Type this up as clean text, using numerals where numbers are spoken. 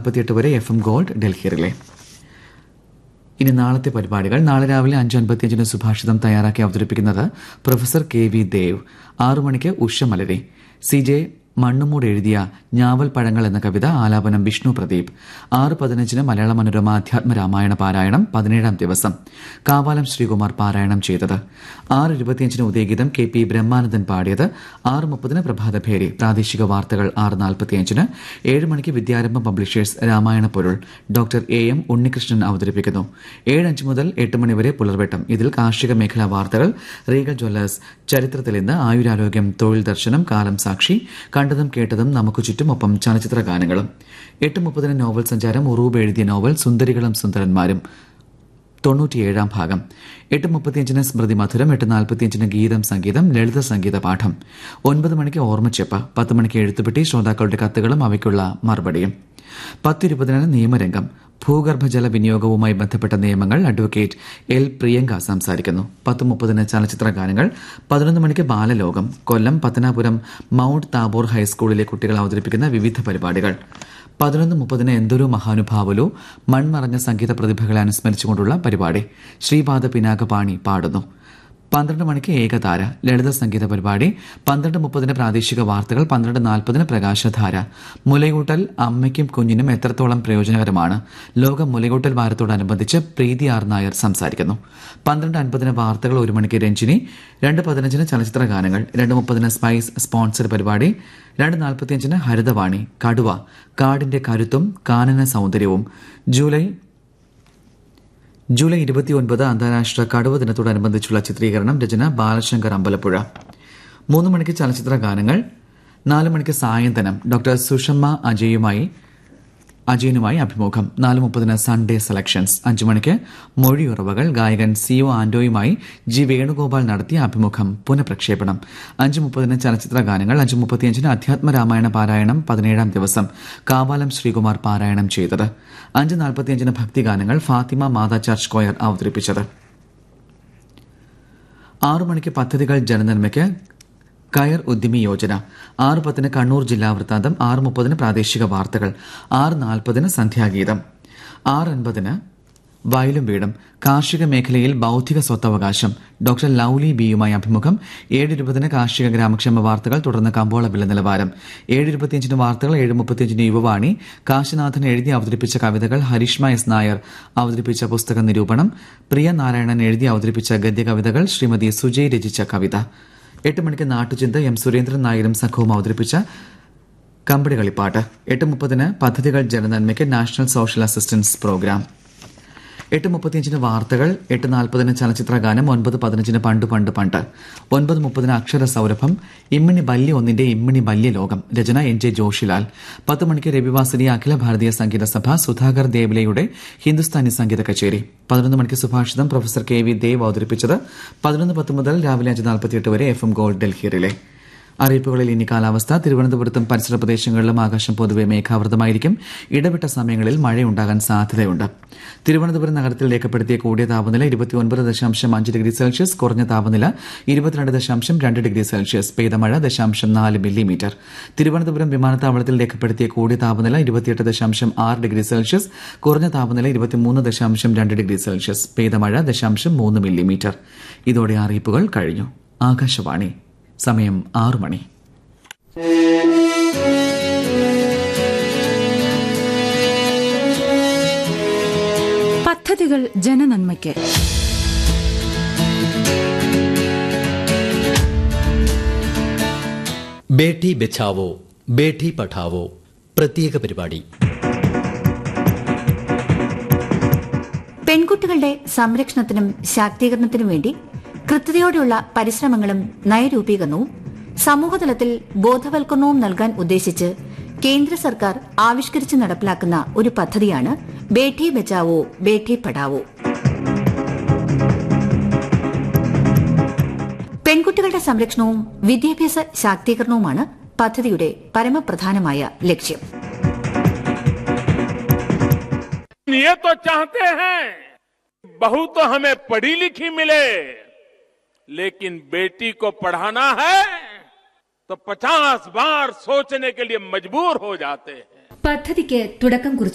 5:48 വരെ FM gold ഡൽഹിയിലെ. ഇനി നാളത്തെ പരിപാടികൾ. നാളെ രാവിലെ 5:55 സുഭാഷിതം തയ്യാറാക്കി അവതരിപ്പിക്കുന്നത് പ്രൊഫസർ KV ദേവ്. 6 മണിക്ക് ഉഷമലരി. CJ മണ്ണുമൂട് എഴുതിയ ഞാവൽ പഴങ്ങൾ എന്ന കവിത ആലാപനം വിഷ്ണു പ്രദീപ്. 6:15 മലയാള മനോരമ അധ്യാത്മ രാമായണ പാരായണം 17ാം ദിവസം. കാവാലം ശ്രീകുമാർ പാരായണം ചെയ്തത്. 6:25 ഉദയഗീതം KP ബ്രഹ്മാനന്ദൻ പാടിയത്. 6:30 പ്രഭാതഭേരി. പ്രാദേശിക വാർത്തകൾ 6:45. 7 മണിക്ക് വിദ്യാരംഭം പബ്ലിഷേഴ്സ് രാമായണ പൊരുൾ ഡോക്ടർ AM ഉണ്ണികൃഷ്ണൻ അവതരിപ്പിക്കുന്നു. 7:05 മുതൽ 8 മണിവരെ പുലർവെട്ടം. ഇതിൽ കാർഷിക മേഖലാ വാർത്തകൾ, റീഗൽ ജ്വല്ലേഴ്സ്, ചരിത്രത്തിൽ ഇന്ന്, ആയുരാരോഗ്യം, തൊഴിൽ ദർശനം, കാലം സാക്ഷി, കണ്ടതും കേട്ടതും നമുക്ക് ചുറ്റും, ഒപ്പം ചലച്ചിത്ര ഗാനങ്ങളും. 8:30 നോവൽ സഞ്ചാരം. ഉറൂബ് എഴുതിയ നോവൽ സുന്ദരികളും സുന്ദരന്മാരും 97ാം ഭാഗം. 8:35 സ്മൃതി മധുരം. 8:45 ഗീതം സംഗീതം, ലളിത സംഗീത പാഠം. 9 മണിക്ക് ഓർമ്മച്ചെപ്പ്. 10 മണിക്ക് എഴുത്തുപെട്ടി, ശ്രോതാക്കളുടെ കത്തുകളും അവയ്ക്കുള്ള മറുപടിയും. 10:20 നിയമരംഗം. ഭൂഗർഭജല വിനിയോഗവുമായി ബന്ധപ്പെട്ട നിയമങ്ങൾ. അഡ്വക്കേറ്റ് L പ്രിയങ്ക സംസാരിക്കുന്നു. 10:30 ചലച്ചിത്ര ഗാനങ്ങൾ. 11 മണിക്ക് ബാലലോകം. കൊല്ലം പത്തനാപുരം മൌണ്ട് താബോർ ഹൈസ്കൂളിലെ കുട്ടികൾ അവതരിപ്പിക്കുന്ന വിവിധ പരിപാടികൾ. 11:30 എന്തൊരു മഹാനുഭാവലു, മൺമറഞ്ഞ സംഗീത പ്രതിഭകളെ അനുസ്മരിച്ചുകൊണ്ടുള്ള പരിപാടി. ശ്രീപാദ പിനാകപാണി പാടുന്നു. 12 മണിക്ക് ഏകതാര ലളിത സംഗീത പരിപാടി. 12:30 പ്രാദേശിക വാർത്തകൾ. 12:40 പ്രകാശധാര. മുലയൂട്ടൽ അമ്മയ്ക്കും കുഞ്ഞിനും എത്രത്തോളം പ്രയോജനകരമാണ്, ലോക മുലയൂട്ടൽ വാരത്തോടനുബന്ധിച്ച് പ്രീതി R നായർ സംസാരിക്കുന്നു. 12:50 വാർത്തകൾ. 1 മണിക്ക് രഞ്ജിനി. 2:15 ചലച്ചിത്ര ഗാനങ്ങൾ. 2:30 സ്പൈസ് സ്പോൺസർ പരിപാടി. 2:45 ഹരിതവാണി. കടുവ, കാടിന്റെ കരുത്തും കാനന സൗന്ദര്യവും. ജൂലൈ 29 അന്താരാഷ്ട്ര കടുവ ദിനത്തോടനുബന്ധിച്ചുള്ള ചിത്രീകരണം. രചന ബാലശങ്കർ അമ്പലപ്പുഴ. 3 മണിക്ക് ചലച്ചിത്ര ഗാനങ്ങൾ. 4 മണിക്ക് സായന്തനം. ഡോക്ടർ സുഷമ്മ അജയനുമായി അഭിമുഖം. 4:30 സൺഡേ സെലക്ഷൻസ്. 5 മണിക്ക് മൊഴിയുറവകൾ. ഗായകൻ CO ആന്റോയുമായി G വേണുഗോപാൽ നടത്തിയ അഭിമുഖം പുനഃപ്രക്ഷേപണം. 5:30 ചലച്ചിത്ര ഗാനങ്ങൾ. 5:35 അധ്യാത്മ രാമായണ പാരായണം 17ാം ദിവസം. കാവാലം ശ്രീകുമാർ പാരായണം ചെയ്തത്. 5:45 ഭക്തിഗാനങ്ങൾ. ഫാത്തിമ മാതാ ചർച്ച് കൊയർ അവതരിപ്പിച്ചത്. 6 മണിക്ക് പദ്ധതികൾ ജനനന്മയ്ക്ക് കയർ ഉദ്യമി യോജന. 6:10 കണ്ണൂർ ജില്ലാ വൃത്താന്തം. 6:30 പ്രാദേശിക വാർത്തകൾ. 6:40 സന്ധ്യാഗീതം. 6:50 വയലും വീടും. കാർഷിക മേഖലയിൽ ബൌദ്ധിക സ്വത്തവകാശം. ഡോക്ടർ ലൌലി ബിയുമായി അഭിമുഖം. 7:20 കാർഷിക ഗ്രാമക്ഷേമ വാർത്തകൾ. തുടർന്ന് കമ്പോള വില നിലവാരം. 7:25 വാർത്തകൾ. 7:35 യുവവാണി. കാശിനാഥൻ എഴുതി അവതരിപ്പിച്ച കവിതകൾ. ഹരിഷ്മ S നായർ അവതരിപ്പിച്ച പുസ്തക നിരൂപണം. പ്രിയ നാരായണൻ എഴുതി അവതരിപ്പിച്ച ഗദ്യകവിതകൾ. ശ്രീമതി സുജയ് രചിച്ച കവിത. 8 മണിക്ക് നാട്ടുചിന്ത. M സുരേന്ദ്രൻ നായരും സംഘവും അവതരിപ്പിച്ച കമ്പടി കളിപ്പാട്ട്. 8:30 പദ്ധതികൾ ജനനന്മയ്ക്ക് നാഷണൽ സോഷ്യൽ അസിസ്റ്റൻസ് പ്രോഗ്രാം. 8:35 വാർത്തകൾ. 8:40 ചലച്ചിത്ര ഗാനം. 9:15 പണ്ട്. 9:30 അക്ഷര സൗരഭം. ഇമ്മിണി ബല്യ ഒന്നിന്റെ ഇമ്മിണി ബല്യ ലോകം. രചന NJ ജോഷിലാൽ. 10 മണിക്ക് രവിവാസരി അഖില ഭാരതീയ സംഗീത സഭ സുധാകർ ദേവ്ലയുടെ ഹിന്ദുസ്ഥാനി സംഗീത കച്ചേരി. 11 മണിക്ക് സുഭാഷിതം പ്രൊഫസർ KV ദേവ് അവതരിപ്പിച്ചത്. 11:10 മുതൽ രാവിലെ 5:48 വരെ FM ഗോൾഡ് ഡൽഹിയിലെ. അറിയിപ്പുകളിൽ ഇനി കാലാവസ്ഥ. തിരുവനന്തപുരത്തും പരിസര പ്രദേശങ്ങളിലും ആകാശം പൊതുവെ മേഘാവൃതമായിരിക്കും. ഇടവിട്ട സമയങ്ങളിൽ മഴയുണ്ടാകാൻ സാധ്യതയുണ്ട്. തിരുവനന്തപുരം നഗരത്തിൽ രേഖപ്പെടുത്തിയ കൂടിയ താപനില 29.5 ഡിഗ്രി സെൽഷ്യസ്. കുറഞ്ഞ താപനില 22.2 ഡിഗ്രി സെൽഷ്യസ്. പെയ്ത മഴ 0.4 മില്ലിമീറ്റർ. തിരുവനന്തപുരം വിമാനത്താവളത്തിൽ രേഖപ്പെടുത്തിയ കൂടിയ താപനില 28.6 ഡിഗ്രി സെൽഷ്യസ്. കുറഞ്ഞ താപനില 23.2 ഡിഗ്രി സെൽഷ്യസ്. പെയ്ത മഴ 0.3 മില്ലിമീറ്റർ. ഇതോടെ അറിയിപ്പുകൾ കഴിഞ്ഞു. ആകാശവാണി. സമയം 6 മണി. പദ്ധതികൾ ജനനന്മയ്ക്ക്. ബേഠി ബച്ചാവോ ബേഠി പഠാവോ പ്രത്യേക പരിപാടി. പെൺകുട്ടികളുടെ സംരക്ഷണത്തിനും ശാക്തീകരണത്തിനും വേണ്ടി കൃത്യതയോടെയുള്ള പരിശ്രമങ്ങളും നയരൂപീകരണവും സമൂഹതലത്തിൽ ബോധവൽക്കരണവും നൽകാൻ ഉദ്ദേശിച്ച് കേന്ദ്ര സർക്കാർ ആവിഷ്കരിച്ച് നടപ്പിലാക്കുന്ന ഒരു പദ്ധതിയാണ് ബേഠി ബച്ചാവോ ബേഠി പഠാവോ. പെൺകുട്ടികളുടെ സംരക്ഷണവും വിദ്യാഭ്യാസ ശാക്തീകരണവുമാണ് പദ്ധതിയുടെ പരമപ്രധാനമായ ലക്ഷ്യം. ये तो चाहते हैं बहू तो हमें पढ़ी लिखी मिले, लेकिन बेटी को पढ़ाना है तो 50 बार सोचने के लिए मजबूर हो जाते हैं. പദ്ധതിക്ക് തുടക്കം കുറിച്ചു